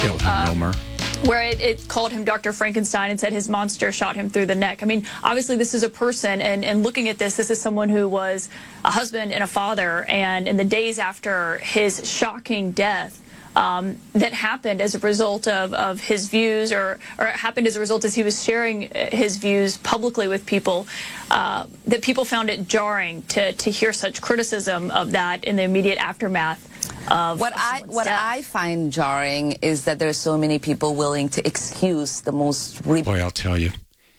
Ilhan Omar, where it called him Dr. Frankenstein and said his monster shot him through the neck. I mean, obviously this is a person, and looking at this is someone who was a husband and a father, and in the days after his shocking death, that happened as a result of his views, or it happened as a result as he was sharing his views publicly with people, that people found it jarring to hear such criticism of that in the immediate aftermath of what I find jarring is that there's so many people willing to excuse the most... Boy, I'll tell you,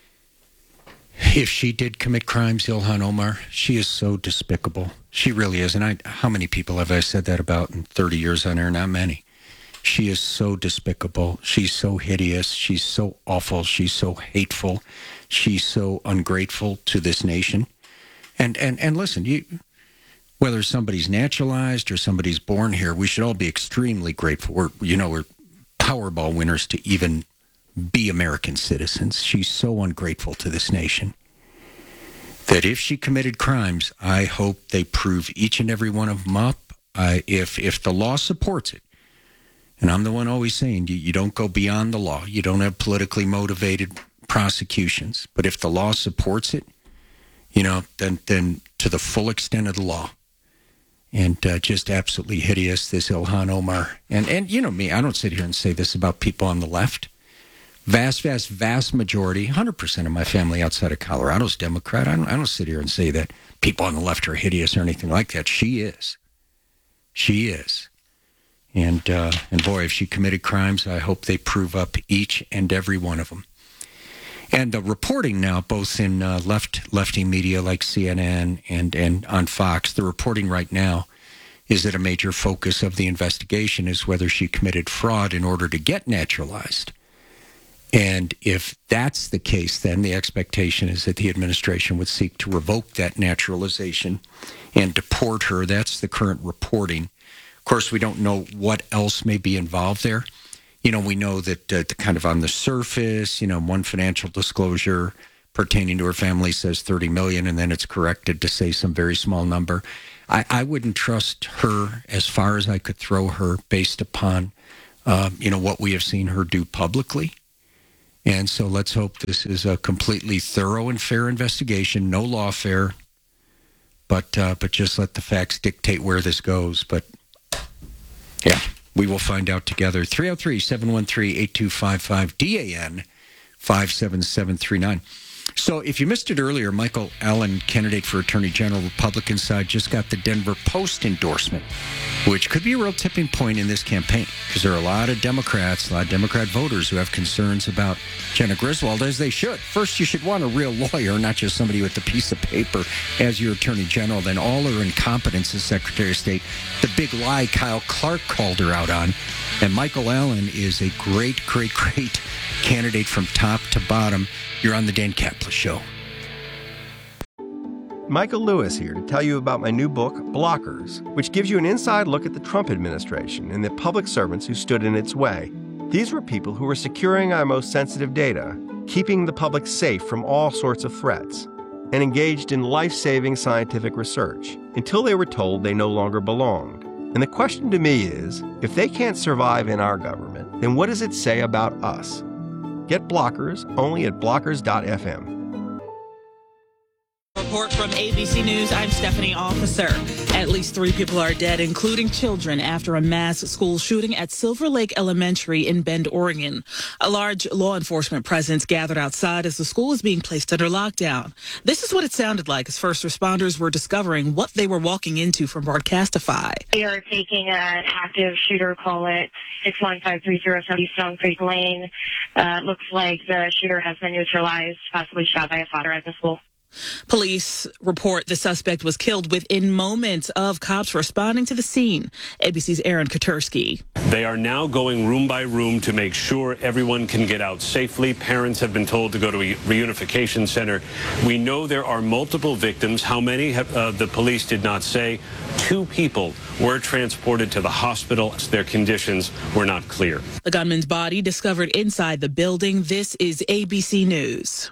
if she did commit crimes, Ilhan Omar, she is so despicable. She really is. And how many people have I said that about in 30 years on air? Not many. She is so despicable. She's so hideous. She's so awful. She's so hateful. She's so ungrateful to this nation. And listen, whether somebody's naturalized or somebody's born here, we should all be extremely grateful. We're Powerball winners to even be American citizens. She's so ungrateful to this nation that if she committed crimes, I hope they prove each and every one of them up. If the law supports it, and I'm the one always saying, you don't go beyond the law. You don't have politically motivated prosecutions. But if the law supports it, then to the full extent of the law. And just absolutely hideous, this Ilhan Omar. And you know me, I don't sit here and say this about people on the left. Vast majority, 100% of my family outside of Colorado is Democrat. I don't sit here and say that people on the left are hideous or anything like that. She is. She is. And boy, if she committed crimes, I hope they prove up each and every one of them. And the reporting now, both in lefty media like CNN and on Fox, the reporting right now is that a major focus of the investigation is whether she committed fraud in order to get naturalized. And if that's the case, then the expectation is that the administration would seek to revoke that naturalization and deport her. That's the current reporting. Of course, we don't know what else may be involved there. We know that kind of on the surface, one financial disclosure pertaining to her family says $30 million, and then it's corrected to say some very small number. I wouldn't trust her as far as I could throw her based upon, what we have seen her do publicly. And so let's hope this is a completely thorough and fair investigation, no lawfare, but just let the facts dictate where this goes. But, yeah. We will find out together. 303-713-8255, DAN 57739. So if you missed it earlier, Michael Allen, candidate for Attorney General, Republican side, just got the Denver Post endorsement, which could be a real tipping point in this campaign because there are a lot of Democrat voters who have concerns about Jena Griswold, as they should. First, you should want a real lawyer, not just somebody with a piece of paper as your Attorney General. Then all her incompetence as Secretary of State, the big lie Kyle Clark called her out on. And Michael Allen is a great candidate from top to bottom. You're on the Dan Kaplan Show. Michael Lewis here to tell you about my new book, Blockers, which gives you an inside look at the Trump administration and the public servants who stood in its way. These were people who were securing our most sensitive data, keeping the public safe from all sorts of threats, and engaged in life-saving scientific research until they were told they no longer belonged. And the question to me is, if they can't survive in our government, then what does it say about us? Get Blockers only at blockers.fm. Report from ABC News. I'm Stephanie Officer. At least 3 people are dead, including children, after a mass school shooting at Silver Lake Elementary in Bend, Oregon. A large law enforcement presence gathered outside as the school was being placed under lockdown. This is what it sounded like as first responders were discovering what they were walking into from Broadcastify. We are taking an active shooter call at 61530 South Stone Creek Lane. Looks like the shooter has been neutralized, possibly shot by a father at the school. Police report the suspect was killed within moments of cops responding to the scene. ABC's Aaron Katersky. They are now going room by room to make sure everyone can get out safely. Parents have been told to go to a reunification center. We know there are multiple victims. How many the police did not say. 2 people were transported to the hospital. Their conditions were not clear. The gunman's body discovered inside the building. This is ABC News.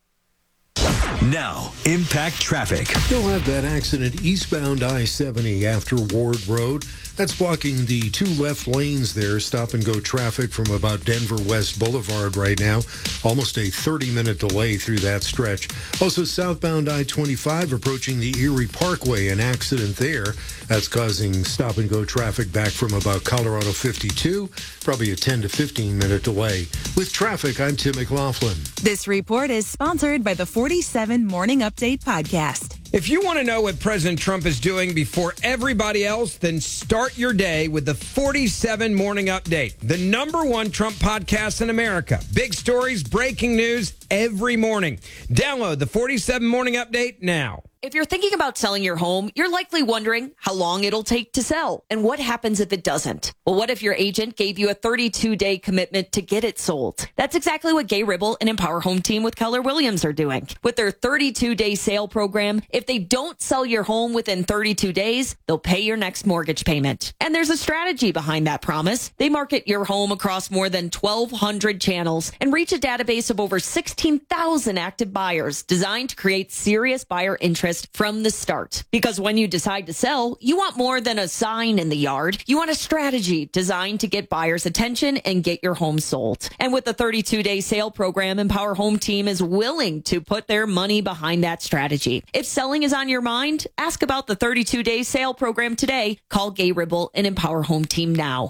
Now, Impact Traffic. You'll have that accident eastbound I-70 after Ward Road. That's blocking the two left lanes there. Stop and go traffic from about Denver West Boulevard right now. Almost a 30-minute delay through that stretch. Also, southbound I-25 approaching the Erie Parkway, an accident there. That's causing stop and go traffic back from about Colorado 52. Probably a 10 to 15-minute delay. With traffic, I'm Tim McLaughlin. This report is sponsored by the 47 Morning Update podcast. If you want to know what President Trump is doing before everybody else, then start your day with the 47 Morning Update, the #1 Trump podcast in America. Big stories, breaking news every morning. Download the 47 Morning Update now. If you're thinking about selling your home, you're likely wondering how long it'll take to sell and what happens if it doesn't. Well, what if your agent gave you a 32-day commitment to get it sold? That's exactly what Gay Ribble and Empower Home Team with Keller Williams are doing. With their 32-day sale program, if they don't sell your home within 32 days, they'll pay your next mortgage payment. And there's a strategy behind that promise. They market your home across more than 1,200 channels and reach a database of over 16,000 active buyers designed to create serious buyer interest from the start. Because when you decide to sell, you want more than a sign in the yard. You want a strategy designed to get buyers' attention and get your home sold. And with the 32-day sale program, Empower Home Team is willing to put their money behind that strategy. If selling is on your mind, ask about the 32-day sale program today. Call Gay Ribble and Empower Home Team now.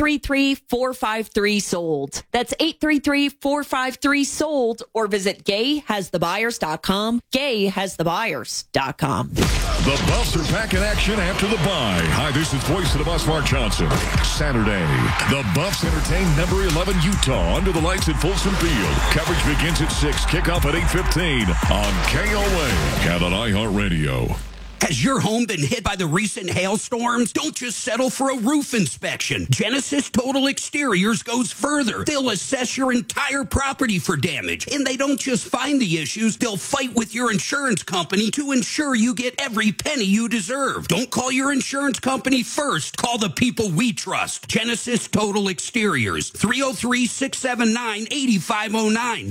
833-453-SOLD. That's 833-453-SOLD, or visit gayhasthebuyers.com. Gayhasthebuyers.com. The Buffs are back in action after the bye. Hi, this is voice of the Buffs, Mark Johnson. Saturday, the Buffs entertain number 11 Utah under the lights at Folsom Field. Coverage begins at 6, kickoff at 8:15 on KOA and on iHeartRadio. Has your home been hit by the recent hailstorms? Don't just settle for a roof inspection. Genesis Total Exteriors goes further. They'll assess your entire property for damage. And they don't just find the issues, they'll fight with your insurance company to ensure you get every penny you deserve. Don't call your insurance company first. Call the people we trust. Genesis Total Exteriors. 303-679-8509.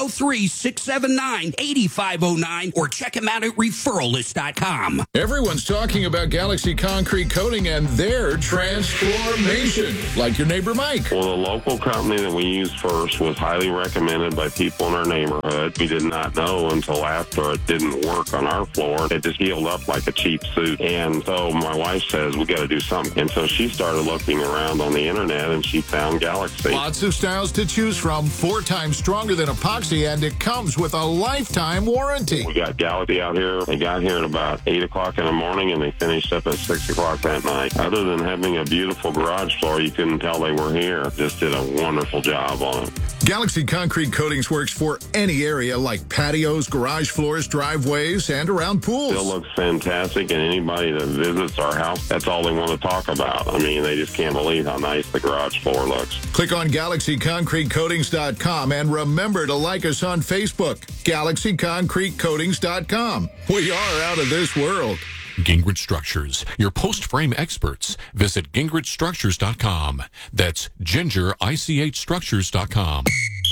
303-679-8509. Or check them out at referralist.com. Everyone's talking about Galaxy Concrete Coating and their transformation, like your neighbor Mike. Well, the local company that we used first was highly recommended by people in our neighborhood. We did not know until after it didn't work on our floor. It just healed up like a cheap suit. And so my wife says, we got to do something. And so she started looking around on the internet and she found Galaxy. Lots of styles to choose from, 4 times stronger than epoxy, and it comes with a lifetime warranty. We got Galaxy out here. They got here at about 8 o'clock in the morning and they finished up at 6 o'clock that night. Other than having a beautiful garage floor, you couldn't tell they were here. Just did a wonderful job on it. Galaxy Concrete Coatings works for any area like patios, garage floors, driveways, and around pools. Still looks fantastic, and anybody that visits our house, that's all they want to talk about. I mean, they just can't believe how nice the garage floor looks. Click on GalaxyConcreteCoatings.com and remember to like us on Facebook. GalaxyConcreteCoatings.com. We are out of this world. Gingrich Structures, your post-frame experts. Visit GingrichStructures.com. That's GingerICHStructures.com.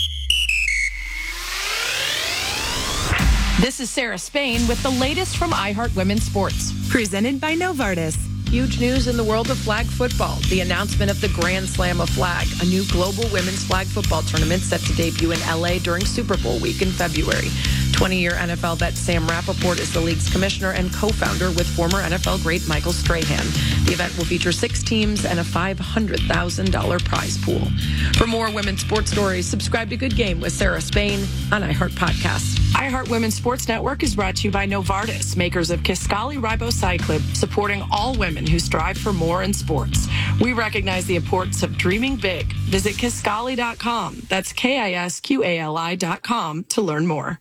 This is Sarah Spain with the latest from iHeart Women's Sports. Presented by Novartis. Huge news in the world of flag football. The announcement of the Grand Slam of Flag, a new global women's flag football tournament set to debut in L.A. during Super Bowl week in February. 20-year NFL vet Sam Rappaport is the league's commissioner and co-founder with former NFL great Michael Strahan. The event will feature 6 teams and a $500,000 prize pool. For more women's sports stories, subscribe to Good Game with Sarah Spain on iHeart Podcasts. iHeart Women's Sports Network is brought to you by Novartis, makers of Kisqali Ribociclib, supporting all women who strive for more in sports. We recognize the importance of dreaming big. Visit Kisqali.com. That's KISQALI.com to learn more.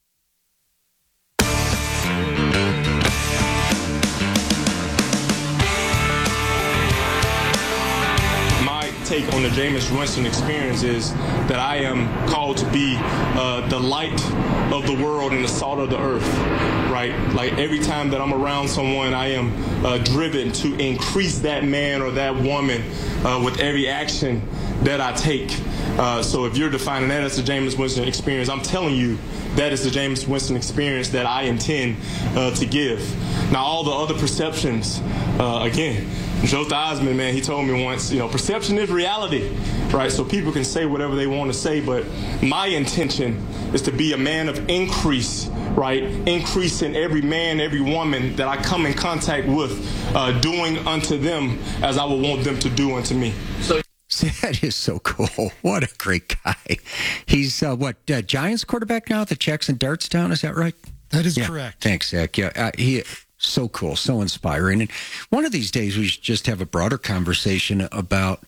Take on the Jameis Winston experience is that I am called to be the light of the world and the salt of the earth, right? Like every time that I'm around someone, I am driven to increase that man or that woman with every action that I take. So if you're defining that as the Jameis Winston experience, I'm telling you that is the Jameis Winston experience that I intend to give. Now, all the other perceptions Again, Joe Theismann, man, he told me once, perception is reality, right? So people can say whatever they want to say, but my intention is to be a man of increase, right? Increase in every man, every woman that I come in contact with, doing unto them as I would want them to do unto me. So that is so cool. What a great guy. He's, Giants quarterback now that Jackson Dartstown, is that right? That is correct. Thanks, Zach. Yeah, he so cool, so inspiring. And one of these days, we should just have a broader conversation about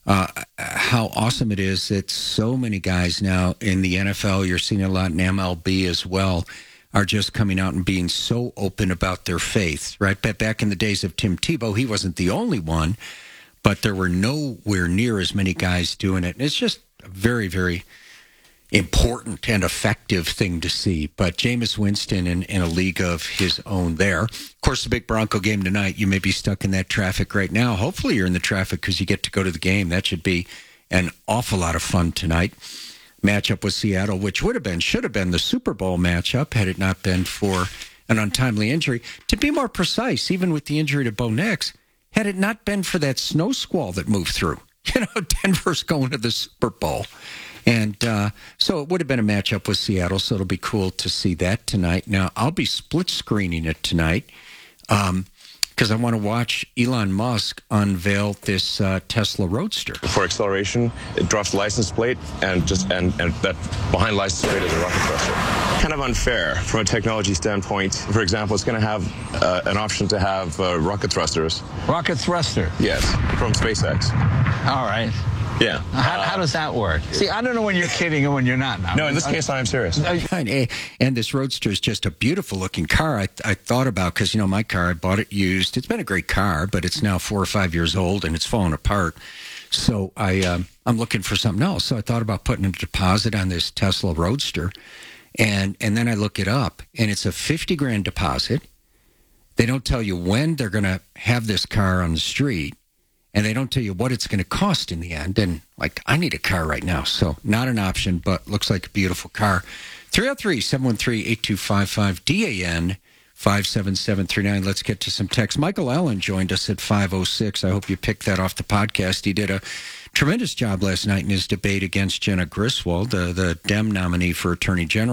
how awesome it is that so many guys now in the NFL, you're seeing a lot in MLB as well, are just coming out and being so open about their faith, right? But back in the days of Tim Tebow, he wasn't the only one, but there were nowhere near as many guys doing it. And it's just a very, very important and effective thing to see. But Jameis Winston in a league of his own there. Of course, the big Bronco game tonight, you may be stuck in that traffic right now. Hopefully you're in the traffic because you get to go to the game. That should be an awful lot of fun tonight. Matchup with Seattle, which should have been the Super Bowl matchup had it not been for an untimely injury. To be more precise, even with the injury to Bo Nix, had it not been for that snow squall that moved through. Denver's going to the Super Bowl. And so it would have been a matchup with Seattle, so it'll be cool to see that tonight. Now, I'll be split screening it tonight because I want to watch Elon Musk unveil this Tesla Roadster. For acceleration, it drops the license plate, and that behind license plate is a rocket thruster. Kind of unfair from a technology standpoint. For example, it's going to have an option to have rocket thrusters. Rocket thruster? Yes, from SpaceX. All right. Yeah. How does that work? See, I don't know when you're kidding and when you're not. Now. No, in this case, I am serious. And this Roadster is just a beautiful looking car. I thought about, because, my car, I bought it used. It's been a great car, but it's now 4 or 5 years old and it's falling apart. So I'm looking for something else. So I thought about putting a deposit on this Tesla Roadster. And then I look it up, and it's a $50,000 deposit. They don't tell you when they're going to have this car on the street. And they don't tell you what it's going to cost in the end. And, I need a car right now. So not an option, but looks like a beautiful car. 303-713-8255, DAN 57739. Let's get to some text. Michael Allen joined us at 5:06. I hope you picked that off the podcast. He did a tremendous job last night in his debate against Jenna Griswold, the Dem nominee for Attorney General.